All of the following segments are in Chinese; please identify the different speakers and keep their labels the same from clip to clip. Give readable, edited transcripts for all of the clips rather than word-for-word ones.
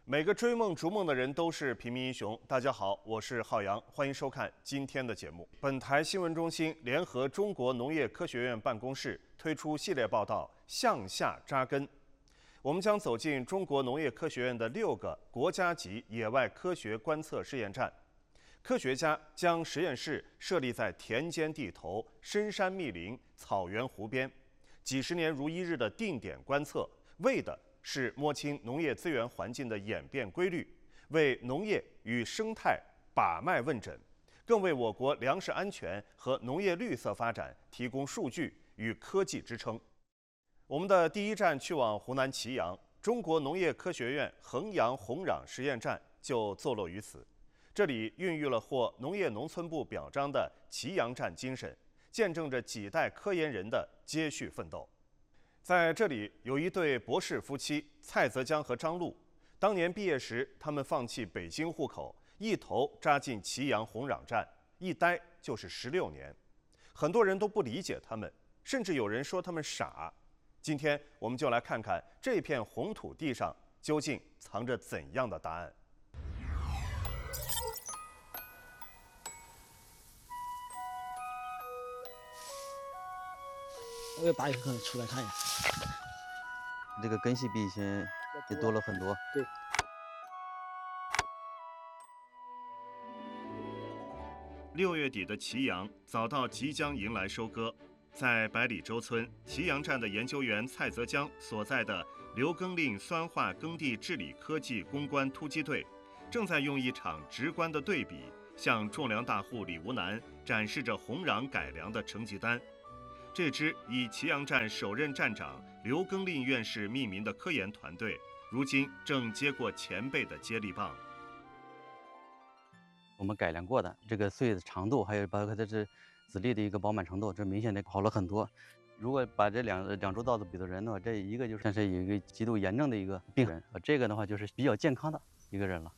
Speaker 1: 每个追梦逐梦的人都是平民英雄。大家好，我是浩洋，欢迎收看今天的节目。本台新闻中心联合中国农业科学院办公室推出系列报道《向下扎根》，我们将走进中国农业科学院的6个国家级野外科学观测试验站。科学家将实验室设立在田间地头、深山密林、草原湖边，几十年如一日的定点观测，为的是摸清农业资源环境的演变规律，为农业与生态把脉问诊，更为我国粮食安全和农业绿色发展提供数据与科技支撑。我们的第一站去往湖南祁阳，中国农业科学院衡阳红壤实验站就坐落于此。这里孕育了获农业农村部表彰的祁阳站精神，见证着几代科研人的接续奋斗。在这里有一对博士夫妻蔡泽江和张璐，当年毕业时，他们放弃北京户口，一头扎进祁阳红壤站，一待就是16年。很多人都不理解他们，甚至有人说他们傻。今天我们就来看看这片红土地上究竟藏着怎样的答案。
Speaker 2: 我要打一个出来看一下，
Speaker 3: 这个根系比以前也多了很多。
Speaker 2: 对。
Speaker 1: 6月底的祁阳早到即将迎来收割，在百里洲村祁阳站的研究员蔡泽江所在的刘耕令酸化耕地治理科技攻关突击队，正在用一场直观的对比，向种粮大户李吴南展示着红壤改良的成绩单。这支以祁阳站首任站长刘耕令院士命名的科研团队，如今正接过前辈的接力棒。
Speaker 3: 我们改良过的这个穗的长度，还有包括它这籽粒的一个饱满程度，这明显的好了很多。如果把这两株稻子比作人的话，这一个就是像是有一个极度炎症的一个病人，这个的话就是比较健康的一个人了。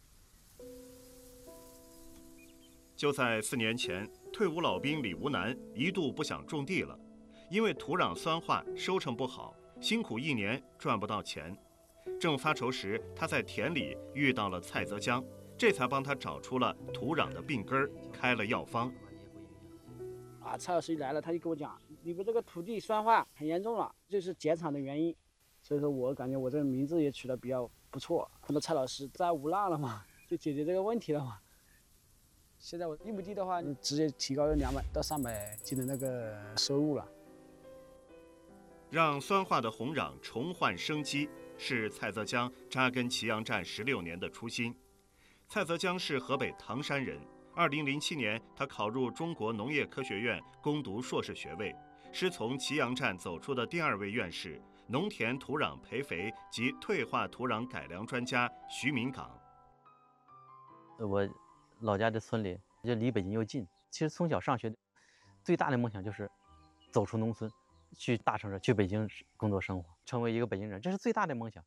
Speaker 1: 就在4年前，退伍老兵李吴南一度不想种地了。因为土壤酸化，收成不好，辛苦1年赚不到钱。正发愁时，他在田里遇到了蔡泽江，这才帮他找出了土壤的病根，开了药方。
Speaker 2: 蔡老师一来了，他就跟我讲，你们这个土地酸化很严重了，这是减产的原因。所以说我感觉我这个名字也取得比较不错，碰到蔡老师在无浪了嘛，就解决这个问题了嘛。现在我1亩地的话，直接提高了200到300斤的那个收入了。
Speaker 1: 让酸化的红壤重焕生机，是蔡泽江扎根祁阳站16年的初心。蔡泽江是河北唐山人，2007年他考入中国农业科学院攻读硕士学位，是从祁阳站走出的第2位院士，农田土壤培肥及退化土壤改良专家徐明岗。
Speaker 3: 我老家的村里就离北京又近，其实从小上学最大的梦想就是走出农村，去大城市，去北京工作生活，成为一个北京人，这是最大的梦想。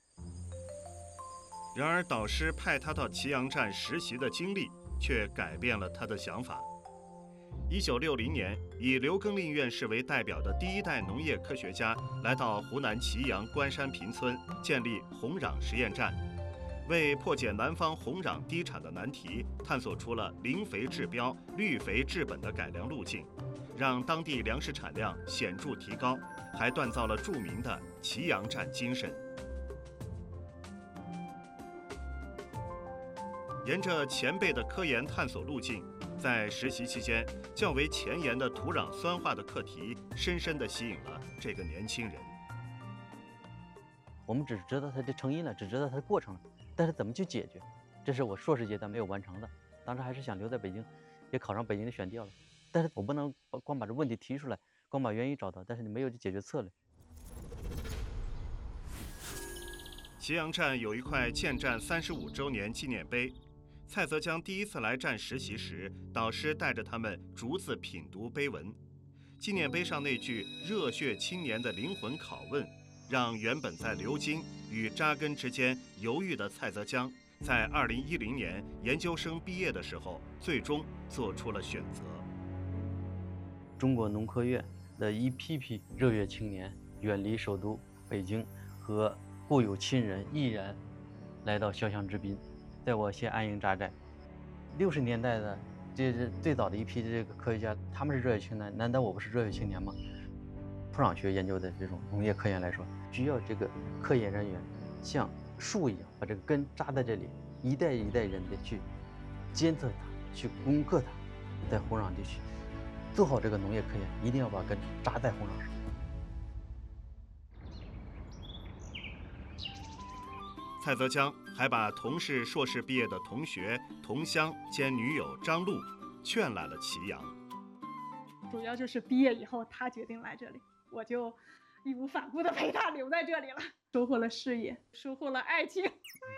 Speaker 1: 然而导师派他到祁阳站实习的经历却改变了他的想法。1960年，以刘耕令院士为代表的第1代农业科学家来到湖南祁阳关山坪村，建立红壤实验站，为破解南方红壤低产的难题，探索出了零肥治标、绿肥治本的改良路径，让当地粮食产量显著提高，还锻造了著名的祁阳站精神。沿着前辈的科研探索路径，在实习期间，较为前沿的土壤酸化的课题，深深地吸引了这个年轻人。
Speaker 3: 我们只知道它的成因了，只知道它的过程了，但是怎么去解决，这是我硕士阶段没有完成的。当时还是想留在北京，也考上北京的选调了，但是我不能光把这问题提出来，光把原因找到，但是你没有解决策略。
Speaker 1: 祁阳站有一块建站35周年纪念碑。蔡泽江第1次来站实习时，导师带着他们逐字品读碑文。纪念碑上那句“热血青年的灵魂拷问”，让原本在流经与扎根之间犹豫的蔡泽江，在2010年研究生毕业的时候，最终做出了选择。
Speaker 3: 中国农科院的一批批热血青年远离首都北京和故有亲人毅然来到潇湘之滨，在我县安营扎寨。60年代的这是最早的一批这个科学家，他们是热血青年，难道我不是热血青年吗？土壤学研究的这种农业科研来说，需要这个科研人员像树一样，把这个根扎在这里，一代一代人的去监测它，去攻克它，在红壤地区做好这个农业科研，一定要把根扎在红壤上。
Speaker 1: 蔡泽江还把同是硕士毕业的同学、同乡兼女友张璐劝来了祁阳。
Speaker 4: 主要就是毕业以后，他决定来这里，我就义无反顾地陪他留在这里了，收获了事业，收获了爱情。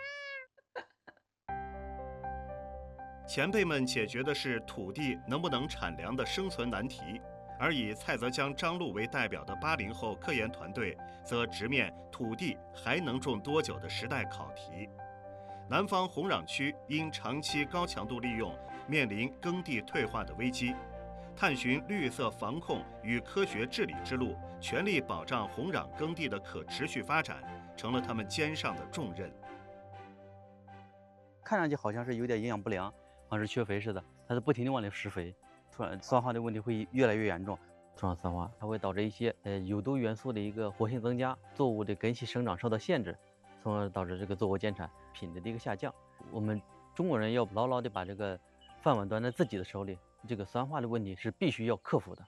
Speaker 1: 前辈们解决的是土地能不能产粮的生存难题，而以蔡泽江、张璐为代表的80后科研团队，则直面土地还能种多久的时代考题。南方红壤区因长期高强度利用，面临耕地退化的危机。探寻绿色防控与科学治理之路，全力保障红壤耕地的可持续发展，成了他们肩上的重任。
Speaker 3: 看上去好像是有点营养不良，好像是缺肥似的，它是不停地往里施肥，土壤酸化的问题会越来越严重。土壤酸化它会导致一些有毒元素的一个活性增加，作物的根系生长受到限制，从而导致这个作物减产，品质的一个下降。我们中国人要牢牢地把这个饭碗端在自己的手里，这个酸化的问题是必须要克服的。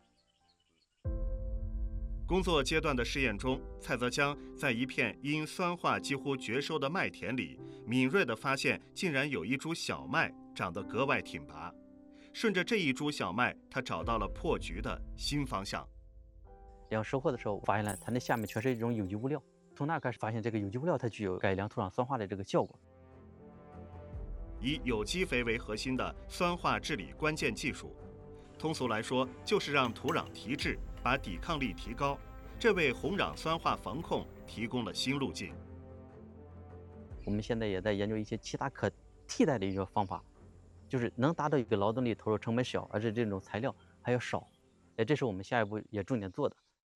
Speaker 1: 工作阶段的试验中，蔡泽江在一片因酸化几乎绝收的麦田里，敏锐地发现竟然有一株小麦长得格外挺拔。顺着这一株小麦，他找到了破局的新方向。
Speaker 3: 然后收获的时候发现了它那下面全是一种有机物料，从那开始发现这个有机物料它具有改良土壤酸化的这个效果。
Speaker 1: 以有机肥为核心的酸化治理关键技术，通俗来说就是让土壤提质，把抵抗力提高，这为红壤酸化防控提供了新路径。
Speaker 3: 我们现在也在研究一些其他可替代的一个方法，就是能达到一个劳动力投入成本小，而且这种材料还要少。这是我们下一步也重点做的。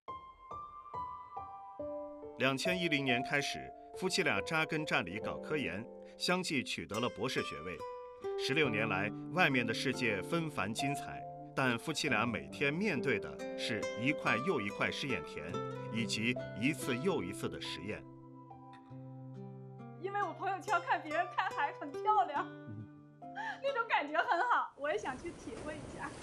Speaker 1: 2010年开始，夫妻俩扎根站里搞科研，相继取得了博士学位。16年来，外面的世界纷繁精彩，但夫妻俩每天面对的是一块又一块试验田，以及一次又一次的实验。
Speaker 4: 因为我朋友圈看别人看海很漂亮，那种感觉很好，我也想去体会一下。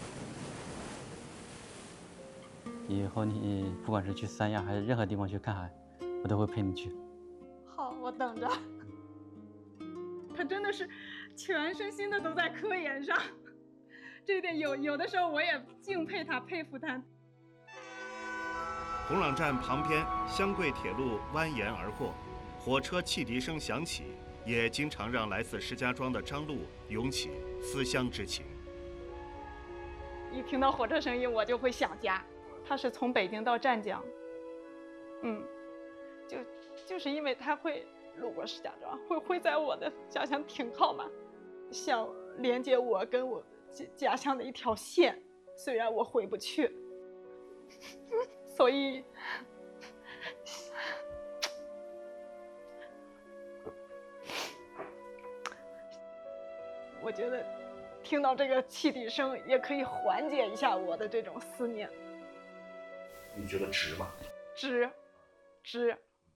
Speaker 3: 以后你不管是去三亚还是任何地方去看海，我都会陪你去。
Speaker 4: 好，我等着。他真的是全身心的都在科研上，这一点有的时候我也敬佩他，佩服他。
Speaker 1: 红壤站旁边，湘桂铁路蜿蜒而过，火车汽笛声响起，也经常让来自石家庄的张璐涌起思乡之情。
Speaker 4: 一听到火车声音，我就会想家。他是从北京到湛江，就是因为他会路过石家庄，会在我的家乡停靠嘛，像连接我跟我家乡的一条线。虽然我回不去，所以我觉得听到这个汽笛声也可以缓解一下我的这种思念。
Speaker 1: 你觉得值吗？
Speaker 4: 值。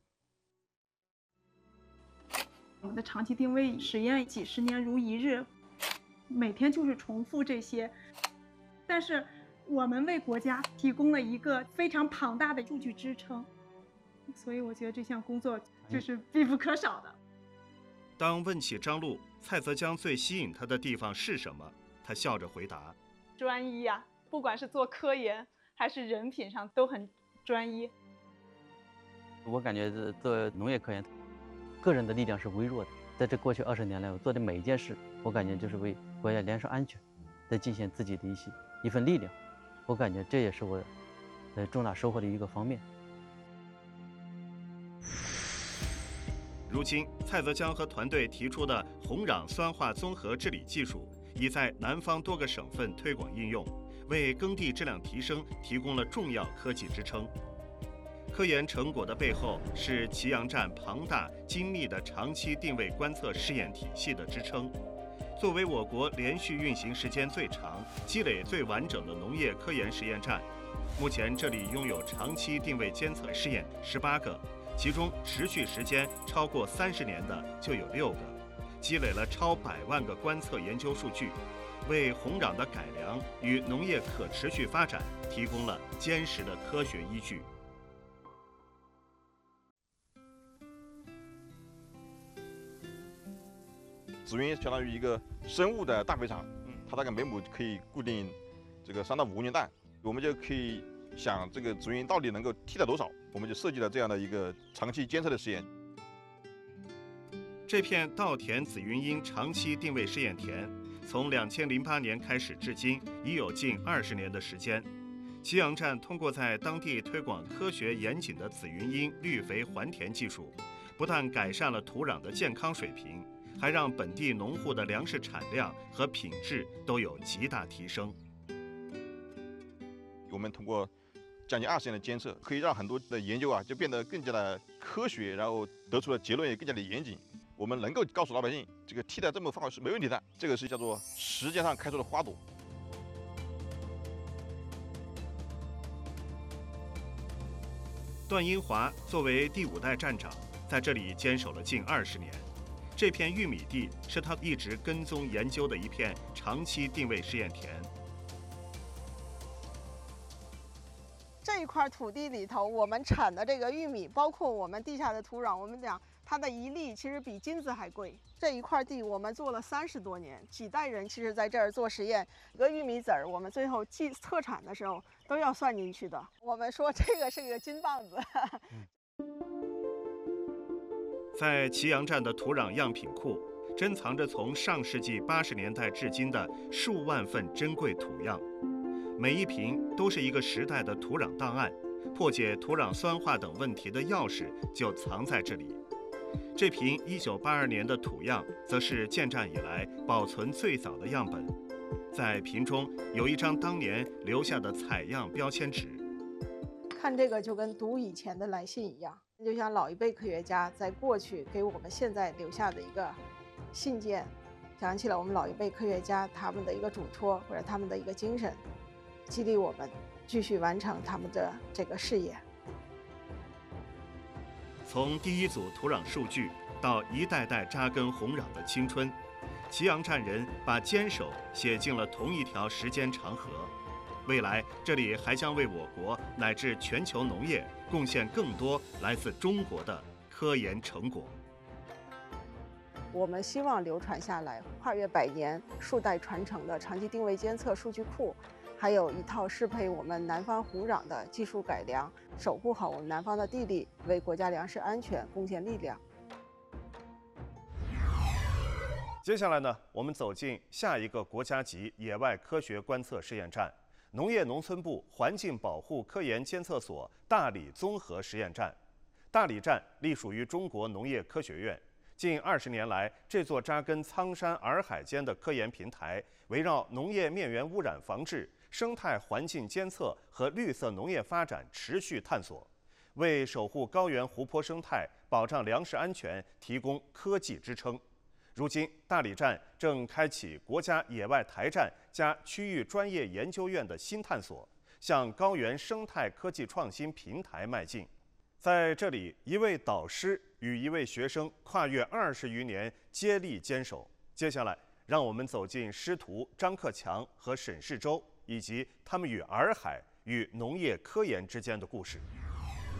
Speaker 4: 我们的长期定位实验几十年如一日，每天就是重复这些，但是我们为国家提供了一个非常庞大的数据支撑，所以我觉得这项工作就是必不可少的。
Speaker 1: 当问起张璐，蔡泽江最吸引他的地方是什么？他笑着回答：
Speaker 4: 专一呀，不管是做科研还是人品上都很专一。
Speaker 3: 我感觉做农业科研，个人的力量是微弱的。在这过去20年来，我做的每一件事，我感觉就是为国家粮食安全，在尽献自己的一份力量。我感觉这也是我重大收获的一个方面。
Speaker 1: 如今，蔡泽江和团队提出的红壤酸化综合治理技术，已在南方多个省份推广应用，为耕地质量提升提供了重要科技支撑。 科研成果的背后是祁阳站庞大精密的长期定位观测试验体系的支撑。作为我国连续运行时间最长、积累最完整的农业科研实验站，目前这里拥有长期定位监测试验18个，其中持续时间超过30年的就有6个，积累了超100万个观测研究数据，为红壤的改良与农业可持续发展提供了坚实的科学依据。
Speaker 5: 紫云相当于一个生物的大肥场，它大概每亩可以固定这个3到5个蛋，我们就可以想这个紫云到底能够替代多少，我们就设计了这样的一个长期监测的实验。
Speaker 1: 这片稻田紫云英长期定位试验田，从2008年开始至今，已有近20年的时间。祁阳站通过在当地推广科学严谨的紫云英绿肥还田技术，不但改善了土壤的健康水平，还让本地农户的粮食产量和品质都有极大提升。
Speaker 5: 我们通过将近20年的监测，可以让很多的研究就变得更加的科学，然后得出的结论也更加的严谨。我们能够告诉老百姓，这个替代这么方法是没问题的，这个是叫做时间上开出的花朵。
Speaker 1: 段英华作为第5代站长，在这里坚守了近20年。这片玉米地是他一直跟踪研究的一片长期定位试验田。
Speaker 6: 这一块土地里头，我们产的这个玉米，包括我们地下的土壤，我们讲它的一粒其实比金子还贵。这一块地我们做了30多年，几代人其实在这儿做实验，一个玉米籽儿，我们最后测产的时候都要算进去的。我们说这个是个金棒子。
Speaker 1: 在祁阳站的土壤样品库，珍藏着从上世纪80年代至今的数万份珍贵土样，每一瓶都是一个时代的土壤档案，破解土壤酸化等问题的钥匙就藏在这里。这瓶1982年的土样，则是建站以来保存最早的样本，在瓶中有一张当年留下的采样标签纸。
Speaker 6: 看这个就跟读以前的来信一样，就像老一辈科学家在过去给我们现在留下的一个信件，想起了我们老一辈科学家他们的一个嘱托或者他们的一个精神，激励我们继续完成他们的这个事业。
Speaker 1: 从第一组土壤数据到一代代扎根红壤的青春，祁阳站人把坚守写进了同一条时间长河。未来，这里还将为我国乃至全球农业贡献更多来自中国的科研成果。
Speaker 6: 我们希望流传下来、跨越100年、数代传承的长期定位监测数据库，还有一套适配我们南方红壤的技术改良，守护好我们南方的地理，为国家粮食安全贡献力量。
Speaker 1: 接下来呢，我们走进下一个国家级野外科学观测试验站——农业农村部环境保护科研监测所大理综合实验站。大理站隶属于中国农业科学院。近20年来，这座扎根苍山洱海间的科研平台，围绕农业面源污染防治、生态环境监测和绿色农业发展持续探索，为守护高原湖泊生态、保障粮食安全提供科技支撑。如今，大理站正开启国家野外台站加区域专业研究院的新探索，向高原生态科技创新平台迈进。在这里，一位导师与一位学生跨越20余年接力坚守。接下来，让我们走进师徒张克强和沈世洲，以及他们与洱海与农业科研之间的故事。